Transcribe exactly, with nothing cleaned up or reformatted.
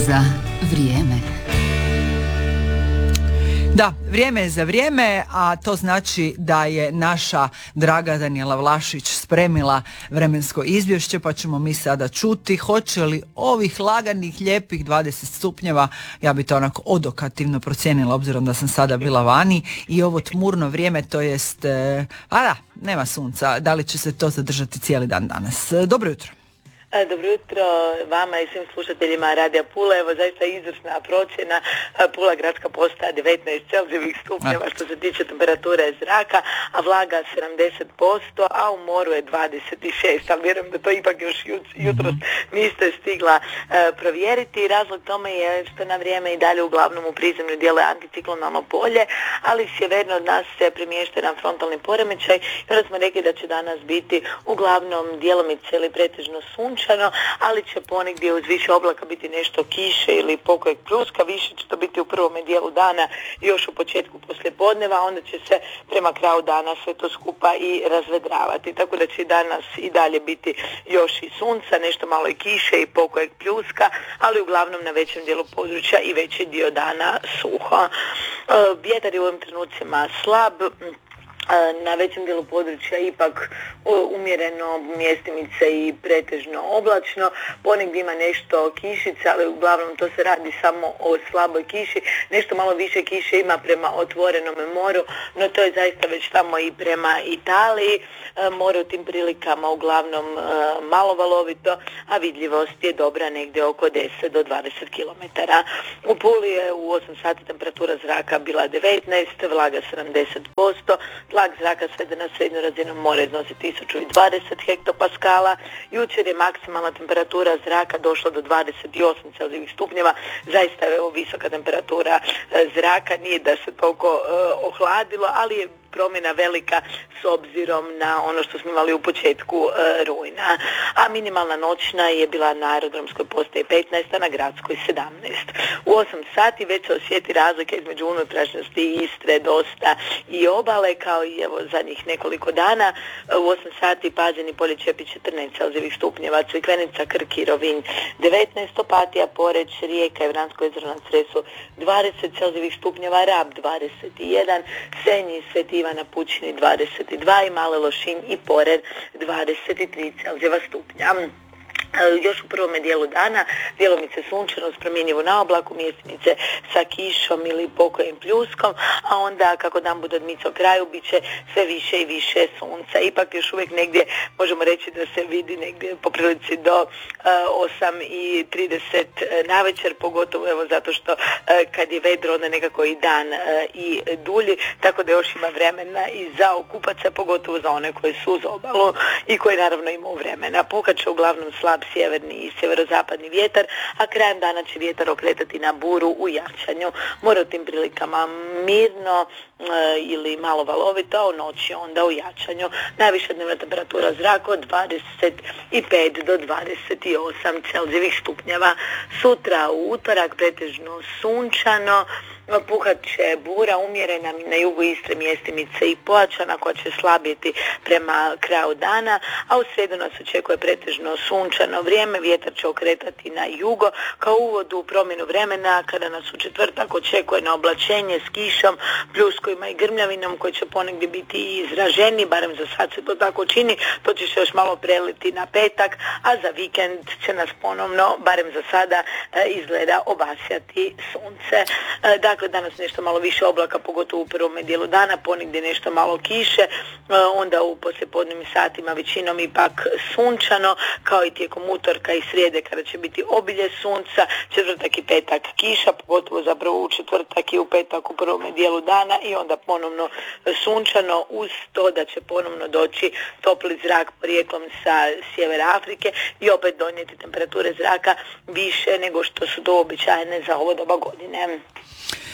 za vrijeme. Da, vrijeme je za vrijeme, a to znači da je naša draga Danijela Vlašić spremila vremensko izvješće, pa ćemo mi sada čuti hoće li ovih laganih, lijepih dvadeset stupnjeva, ja bi to onako odokativno procijenila obzirom da sam sada bila vani, i ovo tmurno vrijeme, to jest, a da, nema sunca, da li će se to zadržati cijeli dan danas. Dobro jutro. Dobro jutro vama i svim slušateljima Radija Pula. Evo zaista izvrsna procjena. Pula gradska postaja devetnaest Celzijevih stupnjeva što se tiče temperature zraka, a vlaga sedamdeset posto, a u moru je dvadeset šest, ali vjerujem da to ipak još jutros niste stigla uh, provjeriti. Razlog tome je što na vrijeme i dalje uglavnom u prizemlju djeluje anticiklonalno polje, ali sjeverno od nas se premješta jedan frontalni poremećaj i onda smo rekli da će danas biti uglavnom djelomice ili pretežno sunčano, ali će ponegdje uz više oblaka biti nešto kiše ili pokojeg pljuska. Više će to biti u prvome dijelu dana, još u početku poslijepodneva, a onda će se prema kraju dana sve to skupa i razvedravati. Tako da će danas i dalje biti još i sunca, nešto malo i kiše i pokojeg pljuska, ali uglavnom na većem dijelu područja i veći dio dana suho. Vjetar je u ovim trenucima slab, na većem dijelu područja ipak umjereno, mjestimice i pretežno oblačno. Ponegdje ima nešto kišica, ali uglavnom to se radi samo o slaboj kiši. Nešto malo više kiše ima prema otvorenom moru, no to je zaista već tamo i prema Italiji. More u tim prilikama uglavnom malo valovito, a vidljivost je dobra negdje oko deset do dvadeset kilometara. U Puli je u osam sati temperatura zraka bila devetnaest, vlaga sedamdeset posto, tlak zraka svede na srednju razinu mora iznosi tisuću dvadeset hektopaskala. Jučer je maksimalna temperatura zraka došla do dvadeset osam Celzijevih stupnjeva. Zaista je ovo visoka temperatura zraka, nije da se toliko uh, ohladilo, ali je promjena velika s obzirom na ono što smo imali u početku e, rujna. A minimalna noćna je bila na aerodromskoj postaji petnaest, a na gradskoj sedamnaest. U osam sati već se osjeti razlika između unutrašnjosti Istre, dosta i obale, kao i evo zadnjih nekoliko dana. U osam sati Pazin i Polje Čepić četrnaest Celzijevih stupnjeva, Crikvenica, Krk i Rovinj devetnaest, Opatija, Poreč, Rijeka i Vransko jezero na Cresu dvadeset Celzijevih stupnjeva, Rab dvadeset jedan, Senj i Sveti Ivan na Pučini dvadeset dva i Male Lošinj i Porer dvadeset tri Celzijeva stupnja. Još u prvome dijelu dana djelomice sunčano s promjenjivo na oblaku, mjestimice sa kišom ili pokojim pljuskom, a onda kako dan bude odmicao kraju bit će sve više i više sunca. Ipak još uvijek negdje možemo reći da se vidi negdje po prilici do uh, osam i trideset navečer, pogotovo evo zato što uh, kad je vedro onda nekako i dan uh, i dulji, tako da još ima vremena i za okupaca, pogotovo za one koji su uz obalu i koji naravno imaju vremena. Puhat će uglavnom slab sjeverni i sjeverozapadni vjetar, a krajem dana će vjetar okretati na buru u jačanju. Mora u tim prilikama mirno e, ili malo valovito, a u noći onda u jačanju. Najviša dnevna temperatura zraka od dvadeset pet do dvadeset osam Celzijevih stupnjeva. Sutra u utorak pretežno sunčano, puhat će bura umjerena na jugu Istre, mjestimice i pojačana koja će slabjeti prema kraju dana, a u srijedu nas očekuje pretežno sunčano vrijeme, vjetar će okretati na jugo. Kao uvod u promjenu vremena kada nas u četvrtak očekuje na oblačenje s kišom, pljuskovima i grmljavinom koji će ponegdje biti izraženi, barem za sad se to tako čini, to će se još malo preliti na petak, a za vikend će nas ponovno, barem za sada, izgleda obasjati sunce. Dakle, Dakle, danas nešto malo više oblaka, pogotovo u prvom dijelu dana, ponegdje nešto malo kiše, onda u poslijepodnevnim satima većinom ipak sunčano, kao i tijekom utorka i srijede kada će biti obilje sunca, četvrtak i petak kiša, pogotovo zapravo u četvrtak i u petak u prvom dijelu dana i onda ponovno sunčano, uz to da će ponovno doći topli zrak porijeklom sa sjevera Afrike i opet donijeti temperature zraka više nego što su to uobičajene za ovo doba godine.